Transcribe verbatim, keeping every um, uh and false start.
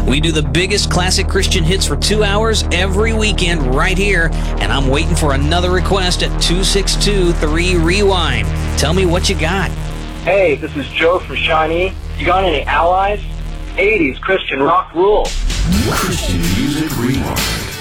We do the biggest classic Christian hits for two hours every weekend right here, and I'm waiting for another request at two six two, three, rewind. Tell me what you got. Hey, this is Joe from Shawnee. You got any allies? eighties Christian rock rules. Christian Music Rewind.